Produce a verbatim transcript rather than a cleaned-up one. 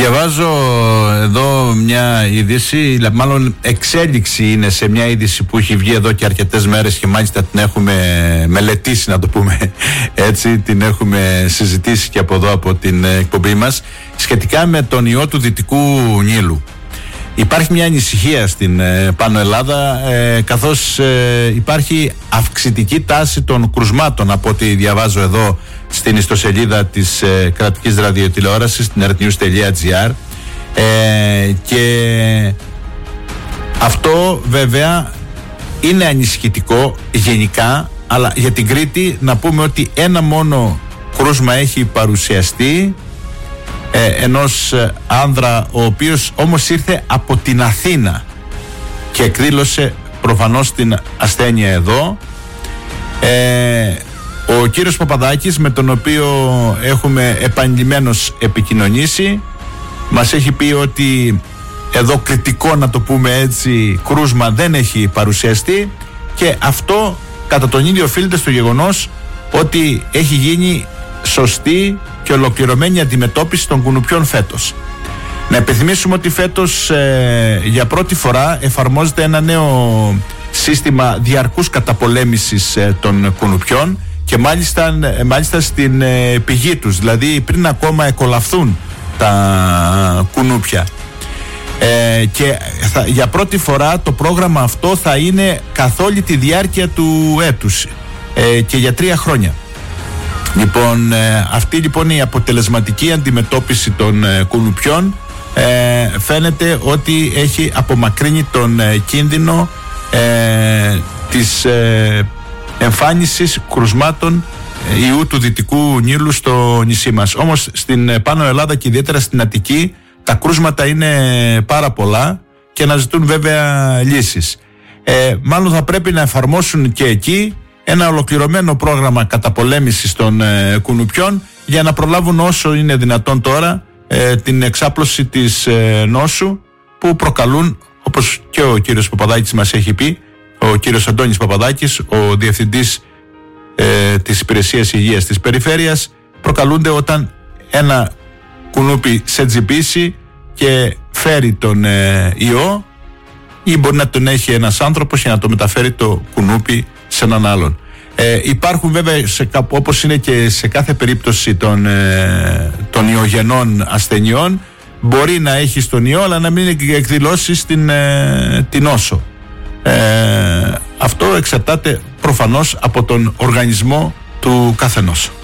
Διαβάζω εδώ μια είδηση, μάλλον εξέλιξη είναι σε μια είδηση που έχει βγει εδώ και αρκετές μέρες και μάλιστα την έχουμε μελετήσει, να το πούμε έτσι, την έχουμε συζητήσει και από εδώ από την εκπομπή μας, σχετικά με τον ιό του Δυτικού Νείλου. Υπάρχει μια ανησυχία στην ε, Πάνω Ελλάδα, ε, καθώς ε, υπάρχει αυξητική τάση των κρουσμάτων, από ό,τι διαβάζω εδώ στην ιστοσελίδα της ε, κρατικής ραδιοτηλεόρασης, την artnews τελεία gr, ε, και αυτό βέβαια είναι ανησυχητικό γενικά, αλλά για την Κρήτη να πούμε ότι ένα μόνο κρούσμα έχει παρουσιαστεί, Ε, ενός ε, άνδρα, ο οποίος όμως ήρθε από την Αθήνα και εκδήλωσε προφανώς την ασθένεια εδώ. ε, ο κύριος Παπαδάκης, με τον οποίο έχουμε επανειλημμένως επικοινωνήσει, μας έχει πει ότι εδώ κριτικό, να το πούμε έτσι, κρούσμα δεν έχει παρουσιαστεί, και αυτό κατά τον ίδιο οφείλεται στο γεγονός ότι έχει γίνει σωστή και ολοκληρωμένη αντιμετώπιση των κουνουπιών φέτος. Να επιθυμίσουμε ότι φέτος ε, για πρώτη φορά εφαρμόζεται ένα νέο σύστημα διαρκούς καταπολέμησης ε, των κουνουπιών, και μάλιστα, ε, μάλιστα στην ε, πηγή τους, δηλαδή πριν ακόμα εκολαφθούν τα κουνούπια. Ε, και θα, για πρώτη φορά το πρόγραμμα αυτό θα είναι καθ' όλη τη διάρκεια του έτους, ε, και για τρία χρόνια. Λοιπόν, ε, αυτή λοιπόν η αποτελεσματική αντιμετώπιση των ε, κουνουπιών ε, φαίνεται ότι έχει απομακρύνει τον ε, κίνδυνο ε, της ε, εμφάνισης κρουσμάτων ε, ιού του Δυτικού Νείλου στο νησί μας. Όμως στην ε, Πάνω Ελλάδα και ιδιαίτερα στην Αττική τα κρούσματα είναι πάρα πολλά και αναζητούν βέβαια λύσεις. Ε, μάλλον θα πρέπει να εφαρμόσουν και εκεί ένα ολοκληρωμένο πρόγραμμα καταπολέμησης των ε, κουνουπιών, για να προλάβουν όσο είναι δυνατόν τώρα ε, την εξάπλωση της ε, νόσου που προκαλούν, όπως και ο κύριος Παπαδάκης μας έχει πει, ο κύριος Αντώνης Παπαδάκης, ο διευθυντής ε, της Υπηρεσίας Υγείας της Περιφέρειας, προκαλούνται όταν ένα κουνούπι σε τζιμπήσει και φέρει τον ε, ιό, ή μπορεί να τον έχει ένας άνθρωπος και να το μεταφέρει το κουνούπι σε έναν άλλον. Ε, υπάρχουν βέβαια, σε, όπως είναι και σε κάθε περίπτωση των, ε, των ιογενών ασθενειών, μπορεί να έχει τον ιό αλλά να μην εκδηλώσει την, ε, την νόσο. Ε, αυτό εξαρτάται προφανώς από τον οργανισμό του καθενός.